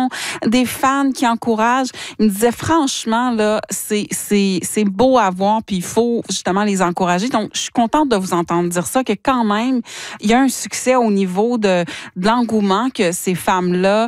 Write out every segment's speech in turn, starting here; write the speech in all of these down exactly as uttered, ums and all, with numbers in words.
des fans qui encouragent. Il me disait, franchement, là, c'est, c'est, c'est beau à voir, puis il faut justement les encourager. Donc, je suis contente de vous entendre dire ça, que quand même, il y a un succès au niveau de, de l'engouement que ces femmes-là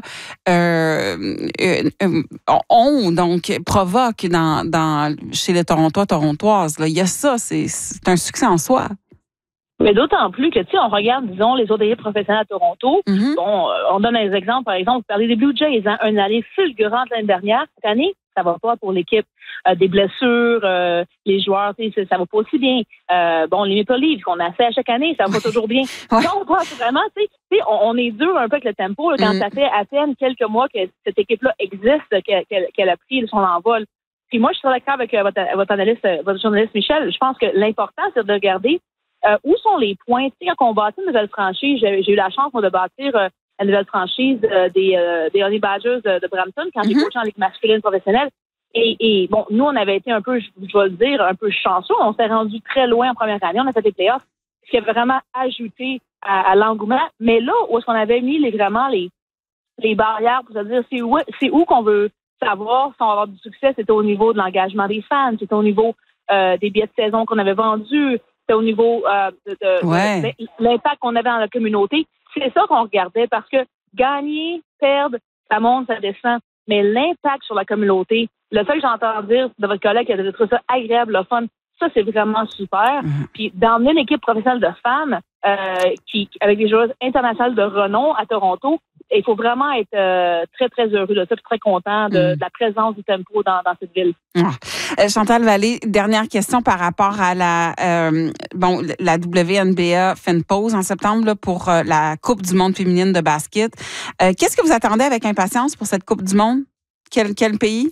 euh, euh, euh, ont, donc, provoquent dans, dans, chez les Torontois, Torontoises. Là. Il y a ça, c'est, c'est un succès en soi. Mais d'autant plus que, tu sais, on regarde, disons, les autres équipes professionnelles à Toronto. Mm-hmm. Bon, euh, on donne des exemples, par exemple, vous parlez des Blue Jays, hein, une année fulgurante l'année dernière. Cette année, ça va pas pour l'équipe. Euh, des blessures, euh, les joueurs, tu sais, ça va pas aussi bien. Euh, bon, les Maple Leafs, qu'on a fait à chaque année, ça va pas toujours bien. Ouais. Donc, vraiment, tu sais, on, on est dur un peu avec le tempo. Là, quand mm. ça fait à peine quelques mois que cette équipe-là existe, qu'elle, qu'elle, qu'elle a pris son envol. Puis moi, je suis très d'accord avec euh, votre, votre analyste, votre journaliste Michel. Je pense que l'important, c'est de regarder Euh, où sont les points? Tu sais, quand on bâtit une nouvelle franchise, j'ai, j'ai eu la chance moi, de bâtir euh, la nouvelle franchise euh, des, euh, des Honey Badgers de, de Brampton quand mm-hmm. j'ai coaché en Ligue masculine professionnelle. Et, et bon, nous, on avait été un peu, je, je vais le dire, un peu chanceux. On s'est rendu très loin en première année. On a fait des playoffs, ce qui a vraiment ajouté à, à l'engouement. Mais là, où est-ce qu'on avait mis les, vraiment les, les barrières pour se dire c'est où, c'est où qu'on veut savoir si on va avoir du succès, c'était au niveau de l'engagement des fans, c'était au niveau euh, des billets de saison qu'on avait vendus, au niveau euh, de, de, ouais. de l'impact qu'on avait dans la communauté. C'est ça qu'on regardait parce que gagner, perdre, ça monte, ça descend. Mais l'impact sur la communauté, le fait que j'entends dire de votre collègue qui a trouvé ça agréable, le fun, ça, c'est vraiment super. Mm-hmm. Puis d'emmener une équipe professionnelle de femmes euh, qui, avec des joueuses internationales de renom à Toronto, il faut vraiment être euh, très, très heureux de ça, très content de, mm. de la présence du tempo dans, dans cette ville. Ah. Euh, Chantal Vallée, dernière question par rapport à la euh, bon la W N B A fait une pause en septembre là, pour euh, la Coupe du monde féminine de basket. Euh, qu'est-ce que vous attendez avec impatience pour cette Coupe du monde? Quel, quel pays?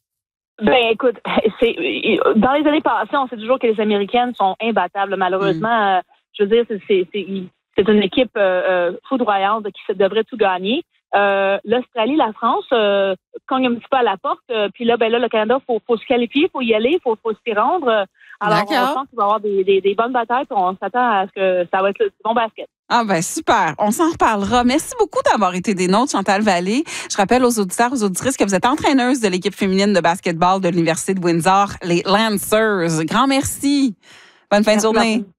Ben écoute, c'est dans les années passées, on sait toujours que les Américaines sont imbattables. Malheureusement, mm. euh, je veux dire, c'est, c'est, c'est, c'est une équipe euh, foudroyante qui devrait tout gagner. Euh, L'Australie, la France euh, cognent un petit peu à la porte. Euh, puis là, ben là, le Canada, faut, faut se qualifier, faut y aller, faut, faut s'y rendre. Alors, D'accord. on pense qu'il va y avoir des, des, des bonnes batailles. Puis on s'attend à ce que ça va être le bon basket. Ah ben super, on s'en reparlera. Merci beaucoup d'avoir été des nôtres, Chantal Vallée. Je rappelle aux auditeurs, aux auditrices que vous êtes entraîneuse de l'équipe féminine de basketball de l'Université de Windsor, les Lancers. Grand merci. Bonne fin merci de journée. Beaucoup.